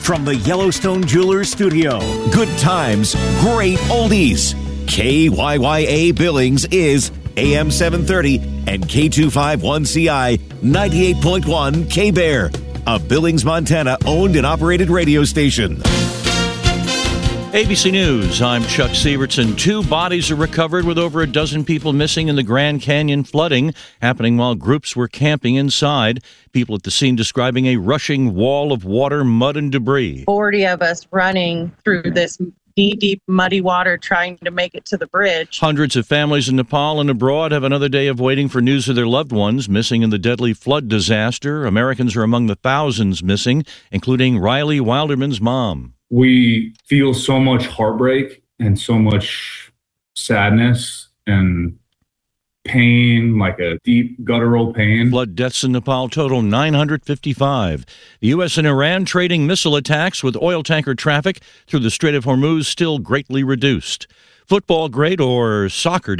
From the Yellowstone Jewelers Studio, good times, great oldies. KYYA Billings is AM 730 and K251CI 98.1 K-Bear, a Billings, Montana owned and operated radio station. ABC News, I'm Chuck Sievertson. 2 bodies are recovered with over a dozen people missing in the Grand Canyon flooding, happening while groups were camping inside. People at the scene describing a rushing wall of water, mud, and debris. 40 of us running through this knee-deep, muddy water trying to make it to the bridge. Hundreds of families in Nepal and abroad have another day of waiting for news of their loved ones missing in the deadly flood disaster. Americans are among the thousands missing, including Riley Wilderman's mom. We feel so much heartbreak and so much sadness and pain, like a deep guttural pain. Flood deaths in Nepal total 955. The U.S. and Iran trading missile attacks with oil tanker traffic through the Strait of Hormuz still greatly reduced. Football great or soccer